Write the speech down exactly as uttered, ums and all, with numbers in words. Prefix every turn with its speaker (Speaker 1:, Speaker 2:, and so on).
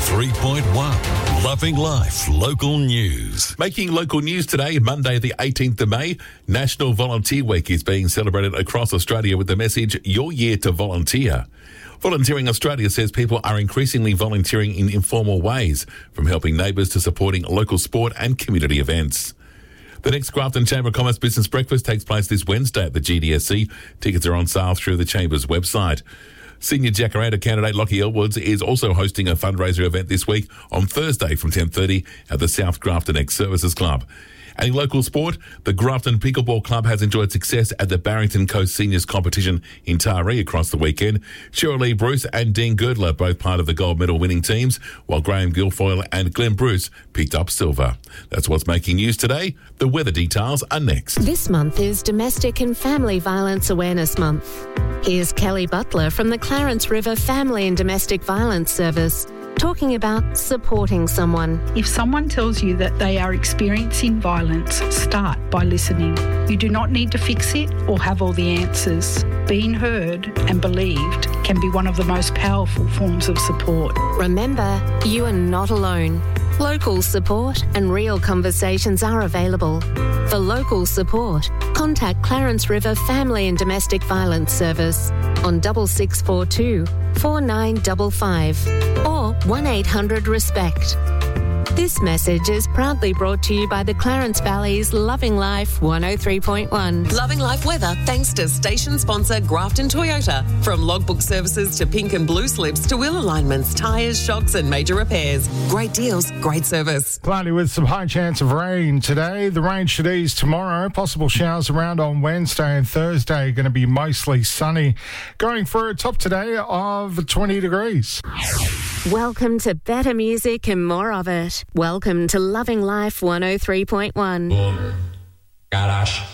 Speaker 1: three point one. Loving Life Local News. Making local news today, Monday the eighteenth of May, National Volunteer Week is being celebrated across Australia with the message, Your Year to Volunteer. Volunteering Australia says people are increasingly volunteering in informal ways, from helping neighbours to supporting local sport and community events. The next Grafton Chamber of Commerce Business Breakfast takes place this Wednesday at the G D S C. Tickets are on sale through the Chamber's website. Senior Jacaranda candidate Lockie Elwoods is also hosting a fundraiser event this week on Thursday from ten thirty at the South Grafton Ex-Services Club. And in local sport, the Grafton Pickleball Club has enjoyed success at the Barrington Coast Seniors Competition in Taree across the weekend. Cheryl Lee Bruce and Dean Girdler, both part of the gold medal winning teams, while Graham Guilfoyle and Glenn Bruce picked up silver. That's what's making news today. The weather details are next.
Speaker 2: This month is Domestic and Family Violence Awareness Month. Here's Kelly Butler from the Clarence River Family and Domestic Violence Service, talking about supporting someone.
Speaker 3: If someone tells you that they are experiencing violence, start by listening. You do not need to fix it or have all the answers. Being heard and believed can be one of the most powerful forms of support.
Speaker 2: Remember, you are not alone. Local support and real conversations are available. For local support, contact Clarence River Family and Domestic Violence Service on double six four two, four nine five five or one eight hundred RESPECT. This message is proudly brought to you by the Clarence Valley's Loving Life one oh three point one.
Speaker 4: Loving Life weather thanks to station sponsor Grafton Toyota. From logbook services to pink and blue slips to wheel alignments, tyres, shocks and major repairs. Great deals, great service.
Speaker 5: Cloudy with some high chance of rain today. The rain should ease tomorrow. Possible showers around on Wednesday and Thursday. Going to be mostly sunny. Going for a top today of twenty degrees.
Speaker 2: Welcome to better music and more of it. Welcome to Loving Life one oh three point one.
Speaker 6: Boom. Garage.